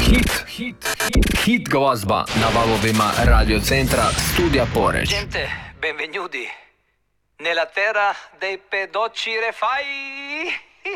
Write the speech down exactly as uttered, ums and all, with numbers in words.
Hit, hit, hit, hit glazba na valovima Radio Centra Studija Poreč. Gente, benvenuti nella terra dei pedocci refai.